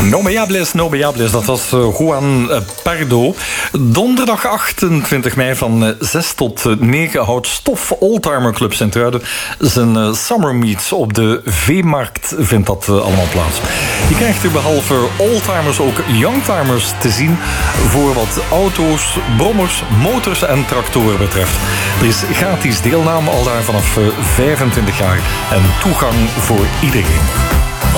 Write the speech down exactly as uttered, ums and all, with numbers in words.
No me hables, no me hables. Dat was uh, Juan Pardo. Donderdag achtentwintig mei van zes tot negen houdt Stof Oldtimer Club Sint-Truiden zijn uh, Summer Meets. Op de Veemarkt vindt dat uh, allemaal plaats. Je krijgt er behalve oldtimers ook youngtimers te zien voor wat auto's, brommers, motors en tractoren betreft. Er is gratis deelname al daar vanaf uh, vijfentwintig jaar en toegang voor iedereen.